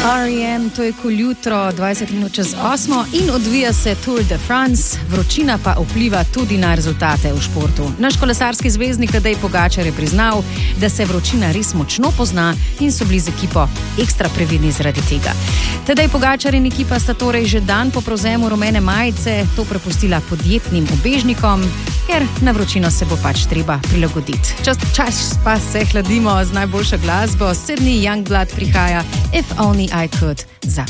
R.E.M. to je kul jutro, 20 minut čez 8 in odvija se Tour de France, vročina pa vpliva tudi na rezultate v športu. Naš kolesarski zvezdnik Tadej Pogačar je priznal, da se vročina res močno pozna in so bili z ekipo ekstra previdni zaradi tega. Tadej Pogačar in ekipa sta torej že dan po prevzemu rumene majice to prepustila podjetnim ubežnikom, ker na vročino se bo pač treba prilagoditi. Čas pa se hladimo z najboljšo glasbo, 7 Youngblood prihaja If Only I Could za